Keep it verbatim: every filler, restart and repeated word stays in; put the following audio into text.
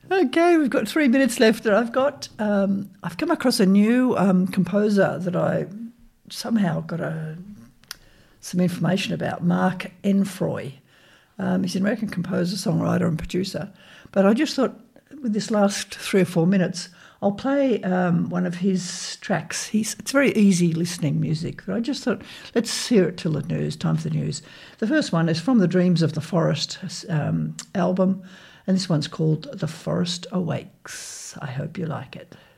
Okay, we've got three minutes left, and I've got um, I've come across a new um, composer that I somehow got a, some information about, Mark Enfroy. Um, he's an American composer, songwriter, and producer. But I just thought, with this last three or four minutes, I'll play um, one of his tracks. He's it's very easy listening music, but I just thought, let's hear it till the news. Time for the news. The first one is from the Dreams of the Forest um, album. And this one's called The Forest Awakes. I hope you like it.